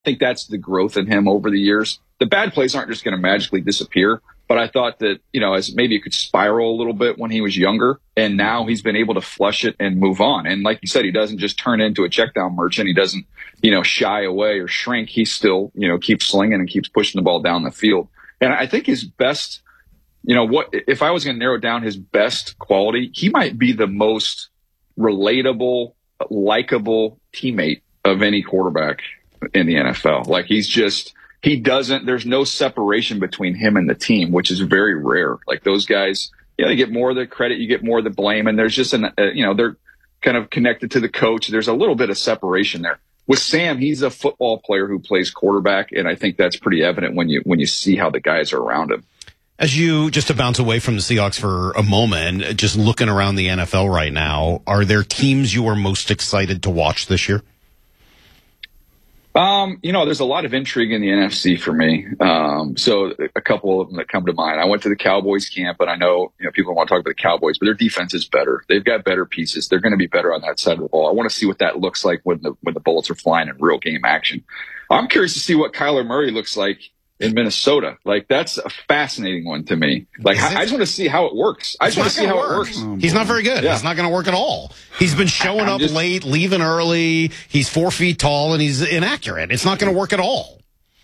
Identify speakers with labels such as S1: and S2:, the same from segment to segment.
S1: think that's the growth in him over the years. The bad plays aren't just going to magically disappear. But I thought that, as maybe it could spiral a little bit when he was younger. And now he's been able to flush it and move on. And like you said, he doesn't just turn into a checkdown merchant. He doesn't, shy away or shrink. He still, keeps slinging and keeps pushing the ball down the field. And I think his best, if I was going to narrow down his best quality, he might be the most relatable, likable teammate of any quarterback in the NFL. Like there's no separation between him and the team, which is very rare. Like those guys, they get more of the credit, you get more of the blame, and there's just they're kind of connected to the coach. There's a little bit of separation there. With Sam, he's a football player who plays quarterback, and I think that's pretty evident when you see how the guys are around him.
S2: As you, just to bounce away from the Seahawks for a moment, just looking around the NFL right now, are there teams you are most excited to watch this year? There's a lot of intrigue in the NFC for me. So a couple of them that come to mind. I went to the Cowboys camp, and I know, people want to talk about the Cowboys, but their defense is better. They've got better pieces. They're going to be better on that side of the ball. I want to see what that looks like when the bullets are flying in real game action. I'm curious to see what Kyler Murray looks like in Minnesota. Like, that's a fascinating one to me. Like, I just want to see how it works. I just want to see how it works. He's not very good. Yeah. It's not going to work at all. He's been showing up late, leaving early. He's 4 feet tall, and he's inaccurate. It's not going to work at all.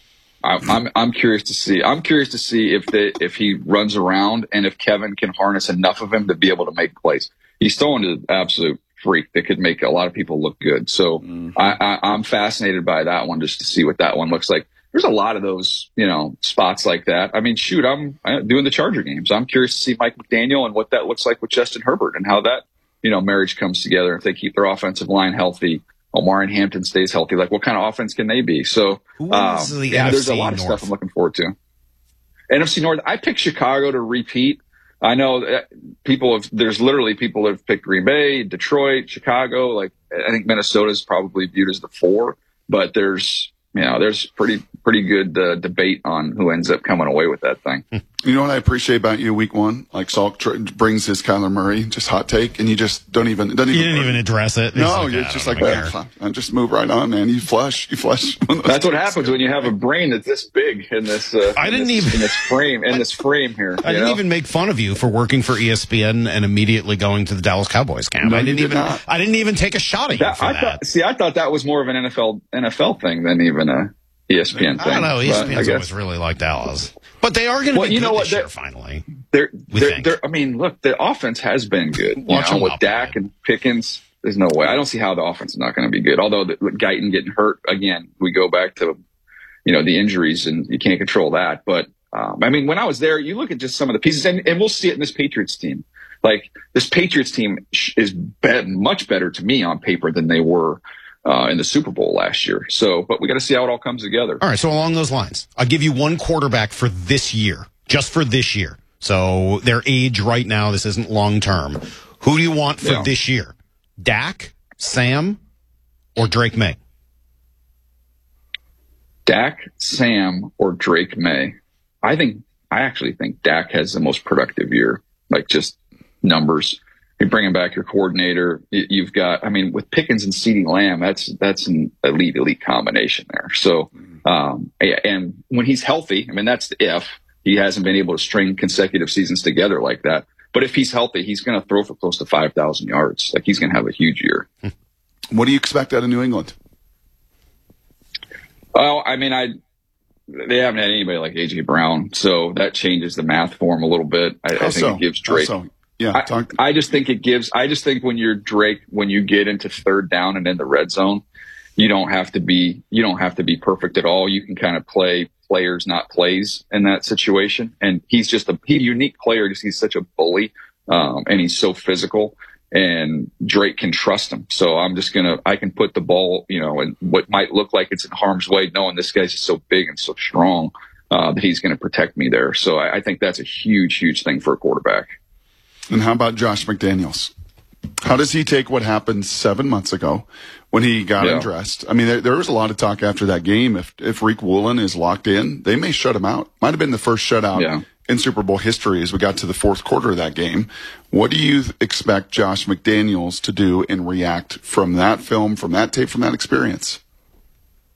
S1: I'm curious to see. I'm curious to see if he runs around and if Kevin can harness enough of him to be able to make plays. He's throwing an absolute freak that could make a lot of people look good. So I'm fascinated by that one, just to see what that one looks like. There's a lot of those, spots like that. I mean, shoot, I'm doing the Charger games. I'm curious to see Mike McDaniel and what that looks like with Justin Herbert and how that, marriage comes together. If they keep their offensive line healthy, Omarion Hampton stays healthy, like what kind of offense can they be? So, there's a lot of stuff I'm looking forward to. NFC North, I picked Chicago to repeat. I know that there's literally people that have picked Green Bay, Detroit, Chicago. Like, I think Minnesota is probably viewed as the 4, but there's pretty good debate on who ends up coming away with that thing.
S3: You know what I appreciate about you week one? Like, Salk brings his Kyler Murray, just hot take, and you just don't even
S2: address it.
S3: No, you're just like, I just move right on, man. You flush.
S1: That's what happens when you have a brain that's this big in this frame here.
S2: I didn't even make fun of you for working for ESPN and immediately going to the Dallas Cowboys camp.
S3: No,
S2: I didn't even take a shot at you for that.
S1: I thought that was more of an NFL thing than even a ESPN thing.
S2: I don't know. ESPN's always really like Dallas. But they are going to be good this year, finally.
S1: I mean, look, the offense has been good. With Dak and Pickens, there's no way. I don't see how the offense is not going to be good. Although Guyton getting hurt, again, we go back to, the injuries, and you can't control that. But, I mean, when I was there, you look at just some of the pieces, and we'll see it in this Patriots team. Like, this Patriots team is much better to me on paper than they were in the Super Bowl last year. So, but we got to see how it all comes together.
S2: All right. So along those lines, I'll give you one quarterback for this year, just for this year. So their age right now, this isn't long term. Who do you want for this year? Dak, Sam, or Drake May?
S1: Dak, Sam, or Drake May. I actually think Dak has the most productive year, like just numbers. You're bringing back your coordinator. You've got, with Pickens and CeeDee Lamb, that's an elite combination there. So, and when he's healthy, that's the if. He hasn't been able to string consecutive seasons together like that. But if he's healthy, he's going to throw for close to 5,000 yards. Like, he's going to have a huge year.
S3: What do you expect out of New England?
S1: Well, they haven't had anybody like A.J. Brown, so that changes the math for him a little bit. I think it gives Drake.
S3: Yeah,
S1: I just think when you're Drake, when you get into third down and in the red zone, you don't have to be perfect at all. You can kind of play players, not plays in that situation. And he's just a unique player because he's such a bully, and he's so physical, and Drake can trust him. So I can put the ball, in what might look like it's in harm's way, knowing this guy's just so big and so strong, that he's going to protect me there. So I think that's a huge thing for a quarterback.
S3: And how about Josh McDaniels? How does he take what happened 7 months ago when he got undressed? There was a lot of talk after that game. If Rick Woolen is locked in, they may shut him out. Might have been the first shutout in Super Bowl history as we got to the fourth quarter of that game. What do you expect Josh McDaniels to do and react from that film, from that tape, from that experience?